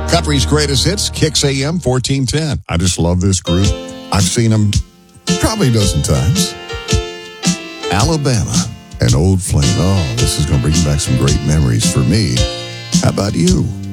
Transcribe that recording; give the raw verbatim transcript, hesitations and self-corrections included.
Country's Greatest Hits, Kicks A M fourteen ten. I just love this group. I've seen them probably a dozen times. Alabama and Old Flame. Oh, this is going to bring back some great memories for me. How about you?